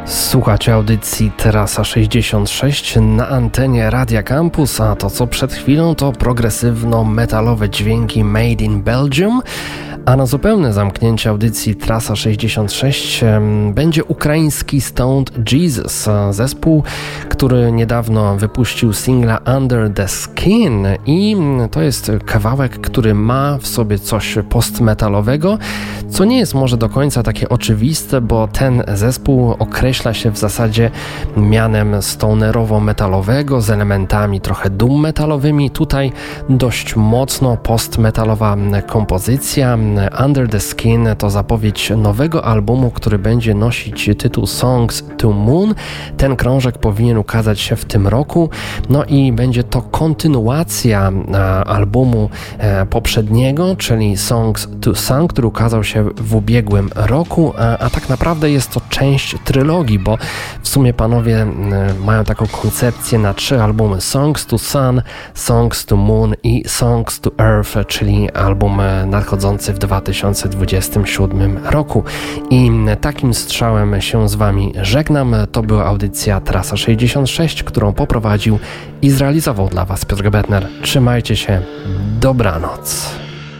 Słuchacie audycji Trasa 66 na antenie Radia Campus, a to co przed chwilą to progresywno-metalowe dźwięki Made in Belgium, a na zupełne zamknięcie audycji Trasa 66 będzie ukraiński Stoned Jesus, zespół, który niedawno wypuścił singla Under the Skin i to jest kawałek, który ma w sobie coś postmetalowego, co nie jest może do końca takie oczywiste, bo ten zespół określa się w zasadzie mianem stonerowo-metalowego z elementami trochę doom metalowymi. Tutaj dość mocno postmetalowa kompozycja. Under the Skin to zapowiedź nowego albumu, który będzie nosić tytuł Songs to Moon. Ten krążek powinien ukazać się w tym roku, no i będzie to kontynuacja albumu poprzedniego, czyli Songs to Sun, który ukazał się w ubiegłym roku, a tak naprawdę jest to część trylogii, bo w sumie panowie mają taką koncepcję na 3 albumy: Songs to Sun, Songs to Moon i Songs to Earth, czyli album nadchodzący w 2027 roku. I takim strzałem się z Wami żegnam. To była audycja Trasa 66, którą poprowadził i zrealizował dla Was Piotr Gebetner. Trzymajcie się, dobranoc.